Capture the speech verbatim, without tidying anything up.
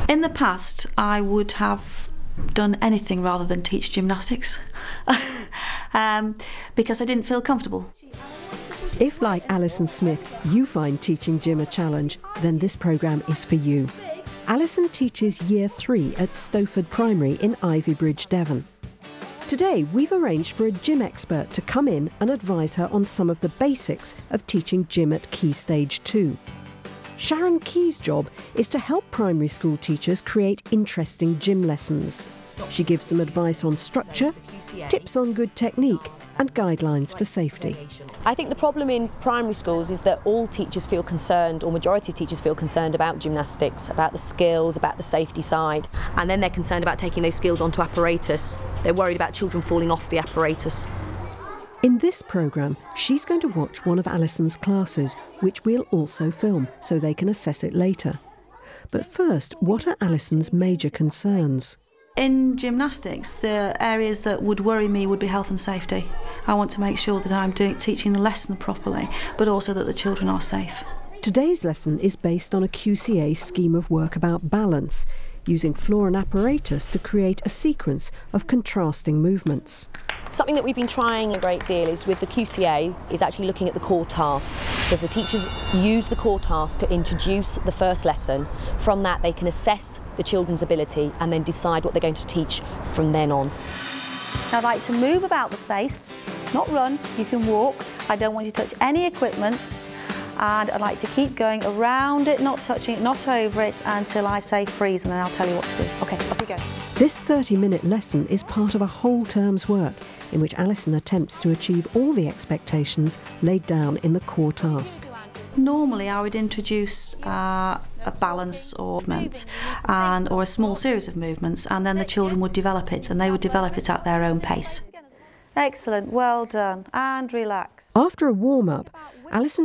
In the past, I would have done anything rather than teach gymnastics um, because I didn't feel comfortable. If, like Alison Smith, you find teaching gym a challenge, then this programme is for you. Alison teaches Year three at Stowford Primary in Ivybridge, Devon. Today, we've arranged for a gym expert to come in and advise her on some of the basics of teaching gym at Key Stage two. Sharon Key's job is to help primary school teachers create interesting gym lessons. She gives them advice on structure, tips on good technique, and guidelines for safety. I think the problem in primary schools is that all teachers feel concerned, or majority of teachers feel concerned about gymnastics, about the skills, about the safety side, and then they're concerned about taking those skills onto apparatus. They're worried about children falling off the apparatus. In this programme, she's going to watch one of Alison's classes, which we'll also film so they can assess it later. But first, what are Alison's major concerns? In gymnastics, the areas that would worry me would be health and safety. I want to make sure that I'm doing, teaching the lesson properly, but also that the children are safe. Today's lesson is based on a Q C A scheme of work about balance, using floor and apparatus to create a sequence of contrasting movements. Something that we've been trying a great deal is with the Q C A is actually looking at the core task. So if the teachers use the core task to introduce the first lesson, from that they can assess the children's ability and then decide what they're going to teach from then on. I'd like to move about the space, not run, you can walk. I don't want you to touch any equipments, and I'd like to keep going around it, not touching it, not over it, until I say freeze, and then I'll tell you what to do. Okay, off you go. This thirty minute lesson is part of a whole term's work in which Alison attempts to achieve all the expectations laid down in the core task. Normally I would introduce uh, a balance or movement and, or a small series of movements, and then the children would develop it, and they would develop it at their own pace. Excellent, well done, and relax. After a warm-up, Alison